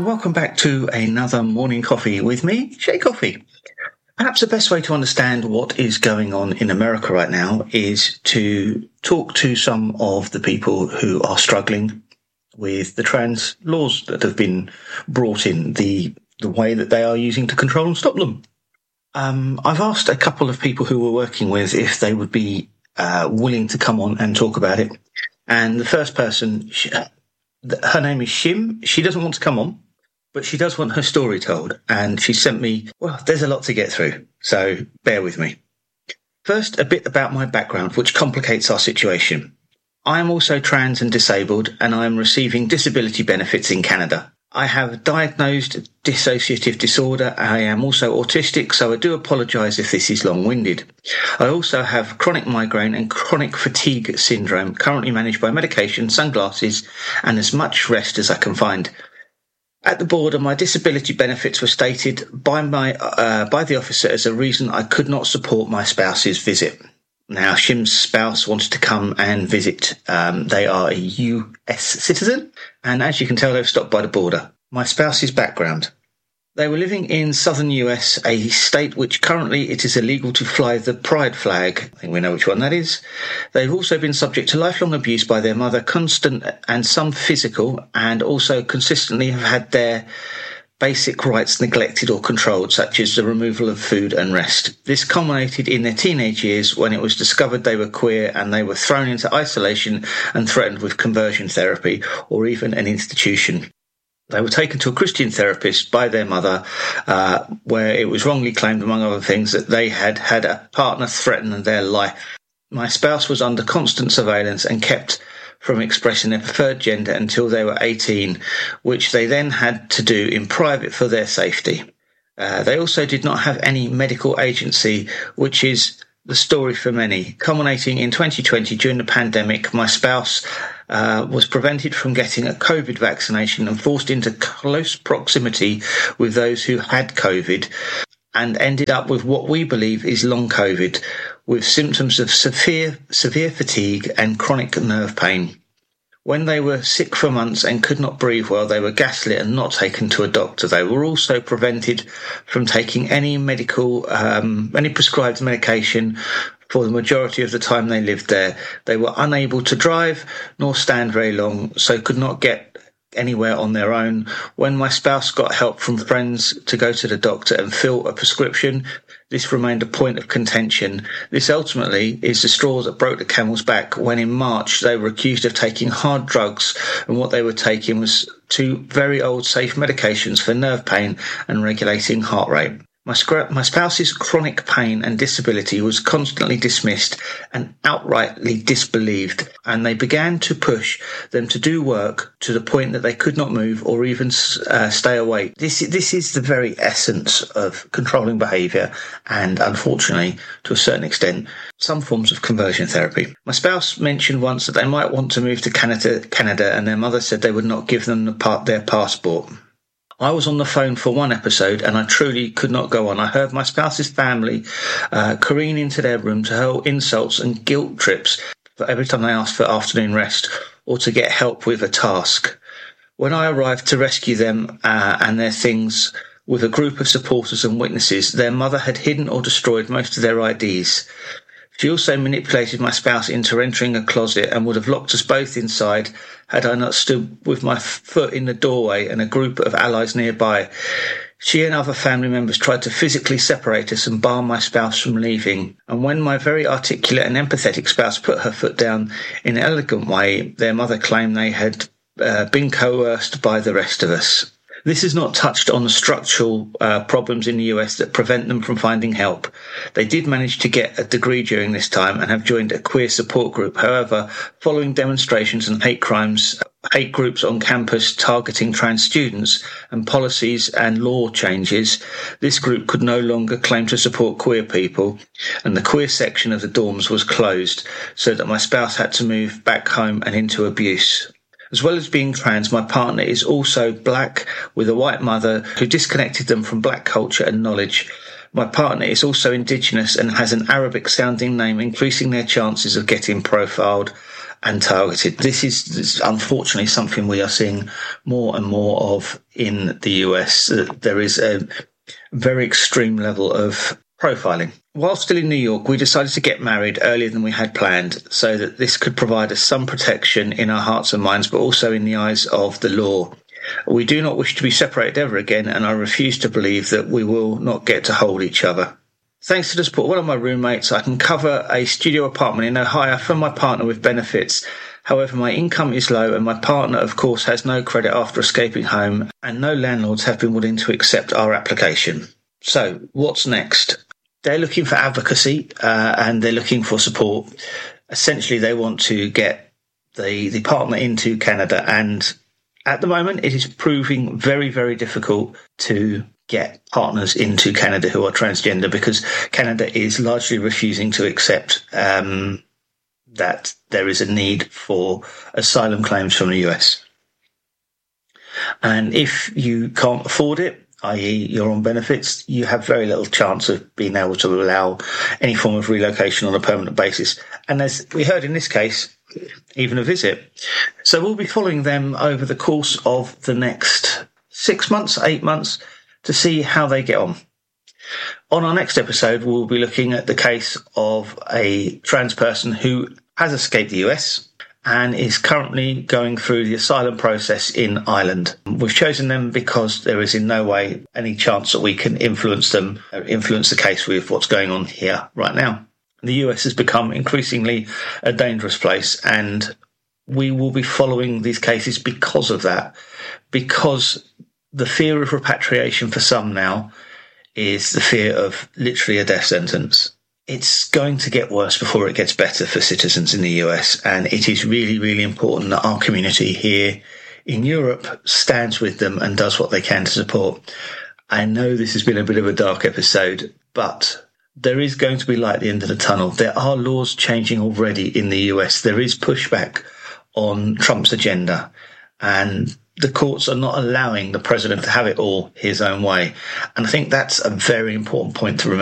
welcome back to another morning coffee with me, Shay Coffee. Perhaps the best way to understand what is going on in America right now is to talk to some of the people who are struggling with the trans laws that have been brought in, the way that they are using to control and stop them. I've asked a couple of people who we're working with if they would be willing to come on and talk about it. And the first person, her name is Shim. She doesn't want to come on, but she does want her story told. And she sent me, well, there's a lot to get through, so bear with me. First, a bit about my background, which complicates our situation. I am also trans and disabled, and I am receiving disability benefits in Canada. I have diagnosed dissociative disorder. I am also autistic, so I do apologise if this is long-winded. I also have chronic migraine and chronic fatigue syndrome, currently managed by medication, sunglasses, and as much rest as I can find. At the border, my disability benefits were stated by the officer as a reason I could not support my spouse's visit. Now, Shim's spouse wanted to come and visit. They are a US citizen, and as you can tell, they've stopped by the border. My spouse's background. They were living in southern US, a state which currently it is illegal to fly the pride flag. I think we know which one that is. They've also been subject to lifelong abuse by their mother, constant and some physical, and also consistently have had their basic rights neglected or controlled, such as the removal of food and rest. This culminated in their teenage years when it was discovered they were queer and they were thrown into isolation and threatened with conversion therapy or even an institution. They were taken to a Christian therapist by their mother, where it was wrongly claimed, among other things, that they had had a partner threaten their life. My spouse was under constant surveillance and kept from expressing their preferred gender until they were 18, which they then had to do in private for their safety. They also did not have any medical agency, which is the story for many. Culminating in 2020 during the pandemic, my spouse was prevented from getting a COVID vaccination and forced into close proximity with those who had COVID and ended up with what we believe is long COVID, with symptoms of severe fatigue and chronic nerve pain. When they were sick for months and could not breathe well, they were gaslit and not taken to a doctor. They were also prevented from taking any prescribed medication for the majority of the time they lived there. They were unable to drive nor stand very long, so could not get anywhere on their own. When my spouse got help from friends to go to the doctor and fill a prescription, this remained a point of contention. This ultimately is the straw that broke the camel's back when in March they were accused of taking hard drugs, and what they were taking was two very old safe medications for nerve pain and regulating heart rate. My spouse's chronic pain and disability was constantly dismissed and outrightly disbelieved, and they began to push them to do work to the point that they could not move or even stay awake. This is the very essence of controlling behaviour and, unfortunately, to a certain extent, some forms of conversion therapy. My spouse mentioned once that they might want to move to Canada, and their mother said they would not give them their passport. I was on the phone for one episode and I truly could not go on. I heard my spouse's family careen into their room to hurl insults and guilt trips for every time they asked for afternoon rest or to get help with a task. When I arrived to rescue them and their things with a group of supporters and witnesses, their mother had hidden or destroyed most of their IDs. She also manipulated my spouse into entering a closet and would have locked us both inside had I not stood with my foot in the doorway and a group of allies nearby. She and other family members tried to physically separate us and bar my spouse from leaving. And when my very articulate and empathetic spouse put her foot down in an elegant way, their mother claimed they had been coerced by the rest of us. This has not touched on the structural problems in the US that prevent them from finding help. They did manage to get a degree during this time and have joined a queer support group. However, following demonstrations and hate groups on campus targeting trans students and policies and law changes, this group could no longer claim to support queer people, and the queer section of the dorms was closed, so that my spouse had to move back home and into abuse. As well as being trans, my partner is also black with a white mother who disconnected them from black culture and knowledge. My partner is also indigenous and has an Arabic-sounding name, increasing their chances of getting profiled. and targeted. This is unfortunately something we are seeing more and more of in the US. There is a very extreme level of profiling. While still in New York, we decided to get married earlier than we had planned so that this could provide us some protection in our hearts and minds, but also in the eyes of the law. We do not wish to be separated ever again, and I refuse to believe that we will not get to hold each other. Thanks to the support of one of my roommates, I can cover a studio apartment in Ohio for my partner with benefits. However, my income is low and my partner, of course, has no credit after escaping home, and no landlords have been willing to accept our application. So, what's next? They're looking for advocacy and they're looking for support. Essentially, they want to get the partner into Canada, and at the moment, it is proving very, very difficult to get partners into Canada who are transgender, because Canada is largely refusing to accept that there is a need for asylum claims from the US. And if you can't afford it, i.e. you're on benefits, you have very little chance of being able to allow any form of relocation on a permanent basis. And as we heard in this case, even a visit. So we'll be following them over the course of the next 6 months, 8 months, to see how they get on. On our next episode, we'll be looking at the case of a trans person who has escaped the US and is currently going through the asylum process in Ireland. We've chosen them because there is in no way any chance that we can influence them, or influence the case with what's going on here right now. The US has become increasingly a dangerous place, and we will be following these cases because of that, because the fear of repatriation for some now is the fear of literally a death sentence. It's going to get worse before it gets better for citizens in the US, and it is really, really important that our community here in Europe stands with them and does what they can to support. I know this has been a bit of a dark episode, but there is going to be light at the end of the tunnel. There are laws changing already in the US. There is pushback on Trump's agenda, and the courts are not allowing the president to have it all his own way. And I think that's a very important point to remember.